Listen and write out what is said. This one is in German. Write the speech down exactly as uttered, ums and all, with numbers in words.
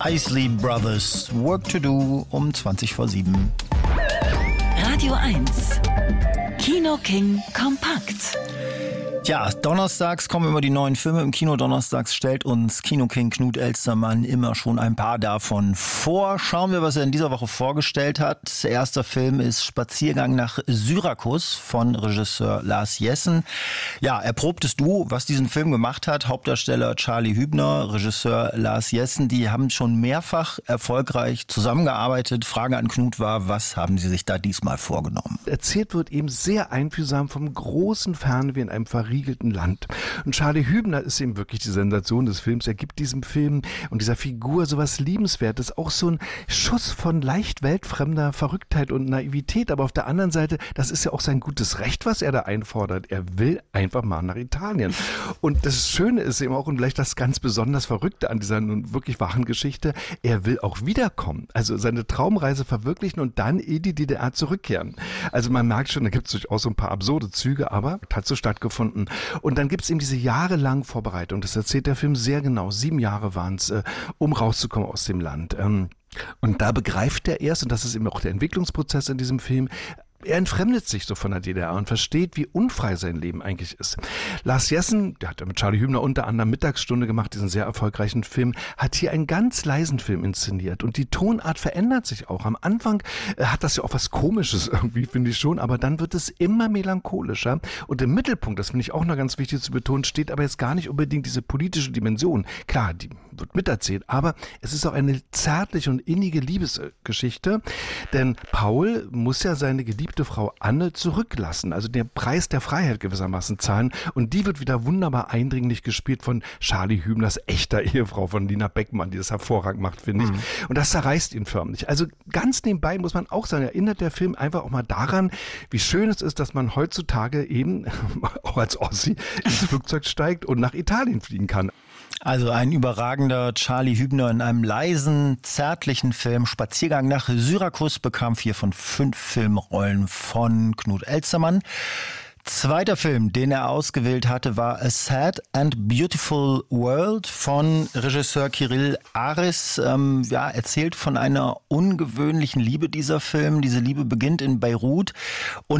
Isley Brothers, Work to Do um zwanzig vor sieben. Radio eins, Kino King kompakt. Ja, donnerstags kommen immer die neuen Filme im Kino. Donnerstags stellt uns Kino-King Knut Elstermann immer schon ein paar davon vor. Schauen wir, was er in dieser Woche vorgestellt hat. Erster Film ist Spaziergang nach Syrakus von Regisseur Lars Jessen. Ja, erprobtes Duo, was diesen Film gemacht hat. Hauptdarsteller Charlie Hübner, Regisseur Lars Jessen, die haben schon mehrfach erfolgreich zusammengearbeitet. Frage an Knut war, was haben sie sich da diesmal vorgenommen? Erzählt wird eben sehr einfühlsam vom großen Fernweh in einem verriegelten Land. Und Charlie Hübner ist eben wirklich die Sensation des Films. Er gibt diesem Film und dieser Figur sowas Liebenswertes, auch so ein Schuss von leicht weltfremder Verrücktheit und Naivität. Aber auf der anderen Seite, das ist ja auch sein gutes Recht, was er da einfordert. Er will einfach mal nach Italien. Und das Schöne ist eben auch, und vielleicht das ganz besonders Verrückte an dieser nun wirklich wahren Geschichte, er will auch wiederkommen. Also seine Traumreise verwirklichen und dann in die D D R zurückkehren. Also man merkt schon, da gibt es durchaus so ein paar absurde Züge, aber hat so stattgefunden. Und dann gibt es eben diese jahrelange Vorbereitung. Das erzählt der Film sehr genau. Sieben Jahre waren es, äh, um rauszukommen aus dem Land. Ähm, und da begreift er erst, und das ist eben auch der Entwicklungsprozess in diesem Film, er entfremdet sich so von der D D R und versteht, wie unfrei sein Leben eigentlich ist. Lars Jessen, der hat ja mit Charlie Hübner unter anderem Mittagsstunde gemacht, diesen sehr erfolgreichen Film, hat hier einen ganz leisen Film inszeniert. Und die Tonart verändert sich auch. Am Anfang äh, hat das ja auch was Komisches irgendwie, finde ich schon, aber dann wird es immer melancholischer. Und im Mittelpunkt, das finde ich auch noch ganz wichtig zu betonen, steht aber jetzt gar nicht unbedingt diese politische Dimension. Klar, die wird miterzählt, aber es ist auch eine zärtliche und innige Liebesgeschichte, denn Paul muss ja seine geliebte Frau Anne zurücklassen, also den Preis der Freiheit gewissermaßen zahlen, und die wird wieder wunderbar eindringlich gespielt von Charlie Hübners echter Ehefrau, von Lina Beckmann, die das hervorragend macht, finde ich. Mhm. Und das zerreißt ihn förmlich. Also ganz nebenbei muss man auch sagen, erinnert der Film einfach auch mal daran, wie schön es ist, dass man heutzutage eben, auch als Ossi, ins Flugzeug steigt und nach Italien fliegen kann. Also ein überragender Charlie Hübner in einem leisen, zärtlichen Film. Spaziergang nach Syrakus bekam vier von fünf Filmrollen von Knut Elstermann. Zweiter Film, den er ausgewählt hatte, war A Sad and Beautiful World von Regisseur Kirill Aris. Ähm, ja, erzählt von einer ungewöhnlichen Liebe dieser Film. Diese Liebe beginnt in Beirut und